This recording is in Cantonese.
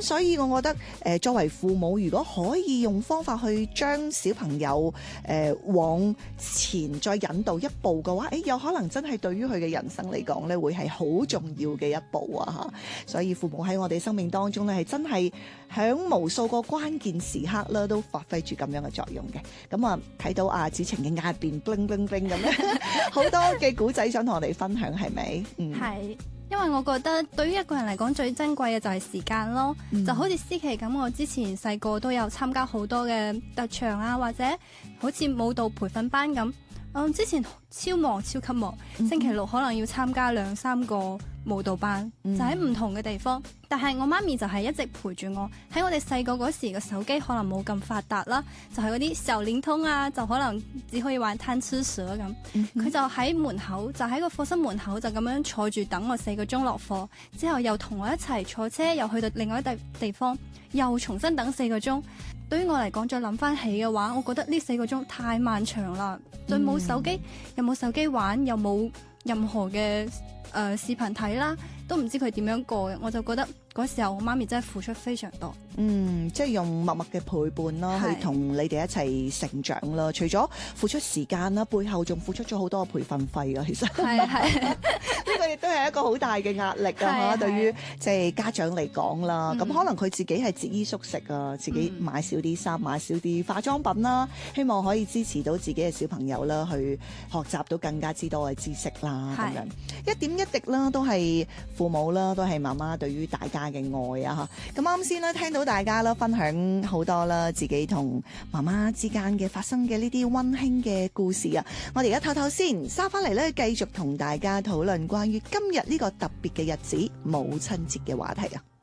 所以我覺得作為父母，如果可以用方法去將小朋友往前再引導一步嘅話，有可能真係對於佢嘅人生嚟講咧，會係好重要嘅一步啊！所以父母喺我哋生命當中咧，係真係響無數個關鍵時刻啦，都發揮住咁樣嘅作用嘅。咁啊，睇到阿子晴嘅眼邊 bling bling bling 咁咧，好多嘅古仔想同我哋分享，係咪？ 係。因為我覺得對於一個人嚟講最珍貴嘅就係時間咯，就好似思琪咁，我之前細個都有參加好多嘅特長啊，或者好似舞蹈培訓班咁。之前超級忙，星期六可能要參加2-3個舞蹈班，就喺唔同嘅地方。但係我媽咪就係一直陪住我。喺我哋細個嗰時嘅手機可能冇咁發達啦，就係嗰啲小靈通啊，就可能只可以玩貪吃蛇咁。佢就喺門口，就喺個課室門口就咁樣坐住等我4個鐘落課，之後又同我一齊坐車，又去到另外一地方，又重新等4個鐘。對於我嚟講，再諗翻起嘅話，我覺得呢4個鐘太漫長啦。再冇手機，又冇手機玩，又冇任何嘅視頻睇啦，都唔知佢點樣過嘅。我就覺得嗰時候我媽咪真係付出非常多。即係用默默嘅陪伴啦，去同你哋一齊成長啦。除咗付出時間啦，背後仲付出咗好多嘅培訓費啊。其實係呢個亦都係一個好大嘅壓力啊！對於即係家長嚟講啦，咁可能佢自己係節衣縮食啊，自己買少啲衫，買少啲化妝品啦，希望可以支持到自己嘅小朋友啦，去學習到更加之多嘅知識啦。咁樣一點一滴啦，都係父母啦，都係媽媽對於大家嘅愛啊！咁啱先啦，聽到大家啦分享好多啦，自己同媽媽之間嘅發生嘅呢啲溫馨嘅故事啊！我哋而家唞唞先，收翻嚟咧，繼續同大家討論關於今日呢個特別嘅日子——母親節嘅話題啊！